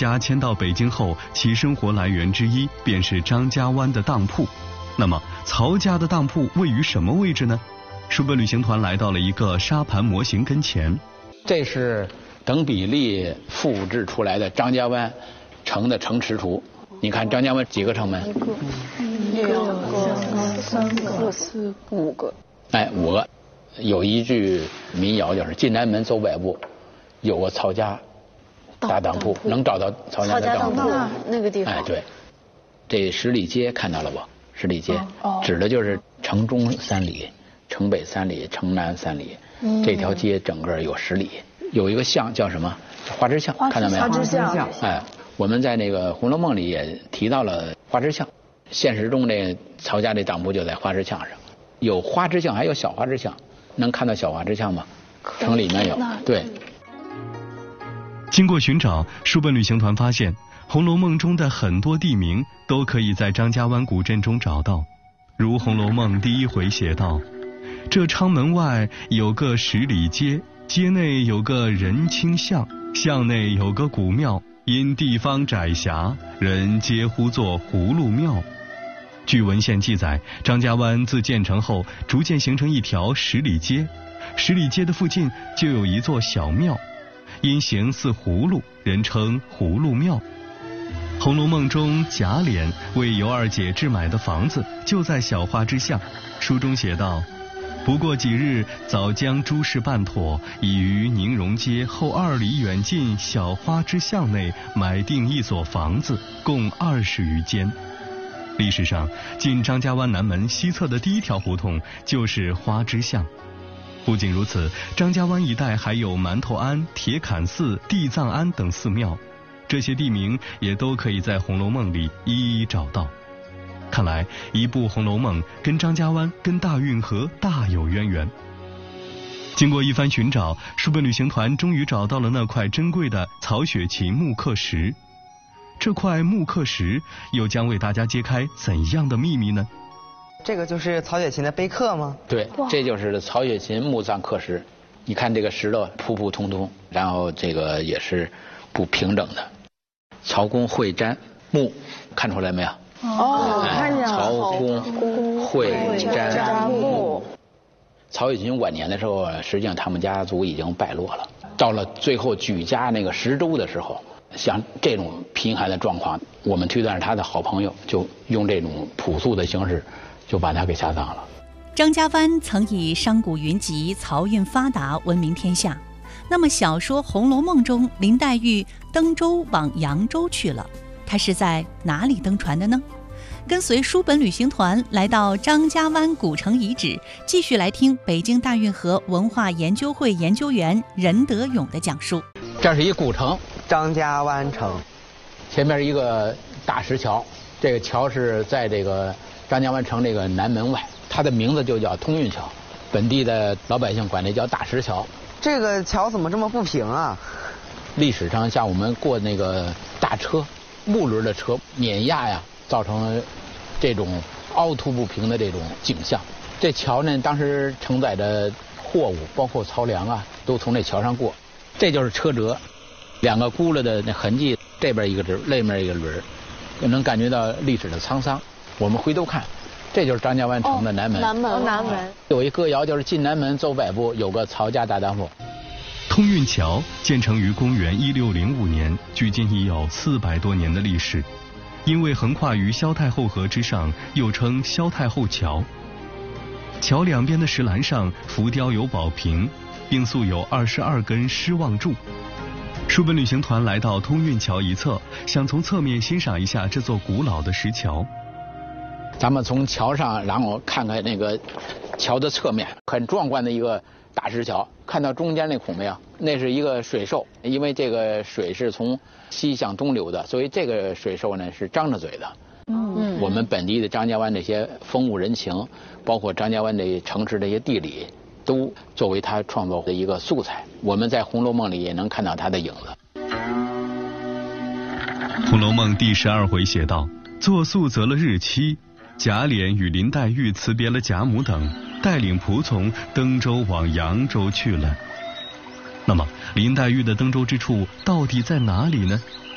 家迁到北京后，其生活来源之一便是张家湾的当铺。那么曹家的当铺位于什么位置呢？书本旅行团来到了一个沙盘模型跟前。 这是等比例复制出来的张家湾城的城池图。你看张家湾几个城门 ？2个、3个、4、5个。 哎，5个。有一句民谣就是进南门走百步，有个曹家大当铺，能找到曹家的当铺那个地方。 哎，对，这十里街看到了不？十里街指的就是城中3里、城北3里、城南3里，这条街整个有10里。有一个巷叫什么？花枝巷，看到没有？ 花枝巷。 哎，我们在那个《红楼梦》里也提到了花枝巷，现实中这曹家这当铺就在花枝巷上。有花枝巷，还有小花枝巷。能看到小花枝巷吗？城里面有。对。 经过寻找，书本旅行团发现，《红楼梦》中的很多地名都可以在张家湾古镇中找到。如《红楼梦》第1回写道：“这昌门外有个10里街，街内有个仁清巷，巷内有个古庙，因地方窄狭，人皆呼作葫芦庙。”据文献记载，张家湾自建成后逐渐形成一条10里街，10里街的附近就有一座小庙，因形似葫芦，人称葫芦庙。《红楼梦》中贾琏为尤二姐置买的房子就在小花枝巷。书中写道：“不过几日，早将诸事办妥，已于宁荣街后2里远近小花枝巷内买定一所房子，共20余间。”历史上，进张家湾南门西侧的第1条胡同就是花枝巷。不仅如此，张家湾一带还有馒头庵、铁槛寺、地藏庵等寺庙，这些地名也都可以在《红楼梦》里一一找到。看来，一部《红楼梦》跟张家湾、跟大运河大有渊源。经过一番寻找，书本旅行团终于找到了那块珍贵的曹雪芹木刻石。这块木刻石又将为大家揭开怎样的秘密呢？ 这个就是曹雪芹的碑刻吗？ 对，这就是曹雪芹墓葬刻石。你看这个石头普普通通，然后这个也是不平整的。曹公会瞻墓，看出来没有？ 看见了。 曹公会瞻墓。曹雪芹晚年的时候，实际上他们家族已经败落了。到了最后举家那个10州的时候，像这种贫寒的状况，我们推断是他的好朋友就用这种朴素的形式就把他给下葬了。 张家湾曾以商贾云集、漕运发达闻名天下。那么小说《红楼梦》中林黛玉登舟往扬州去了，她是在哪里登船的呢？跟随书本旅行团来到张家湾古城遗址，继续来听北京大运河文化研究会研究员任德勇的讲述。 这是一古城， 张家湾城， 前面一个大石桥，这个桥是在这个张家湾城这个南门外，它的名字就叫通运桥，本地的老百姓管这叫大石桥。 这个桥怎么这么不平啊？ 历史上像我们过那个大车，木轮的车碾压呀，造成这种凹凸不平的这种景象。这桥呢，当时承载着货物，包括漕粮啊，都从这桥上过。这就是车辙，2个轱辘的那痕迹，这边一个轮，那边一个轮，就能感觉到历史的沧桑。我们回头看，这就是张家湾城的南门。 南门有一歌谣，就是进南门走百步，有个曹家大当铺。 通运桥建成于公元1605年，距今已有400多年的历史。因为横跨于萧太后河之上，又称萧太后桥。桥两边的石栏上浮雕有宝瓶，并塑有22根狮望柱。书本旅行团来到通运桥一侧，想从侧面欣赏一下这座古老的石桥。 咱们从桥上，然后看看那个桥的侧面，很壮观的一个大石桥。看到中间那孔没有？那是一个水兽，因为这个水是从西向东流的，所以这个水兽呢是张着嘴的。我们本地的张家湾这些风物人情，包括张家湾这城市这些地理，都作为他创作的一个素材。我们在《红楼梦》里也能看到他的影子。 《红楼梦》第12回写道：作宿择了日期，贾琏与林黛玉辞别了贾母等，带领仆从登舟往扬州去了。那么林黛玉的登舟之处到底在哪里呢？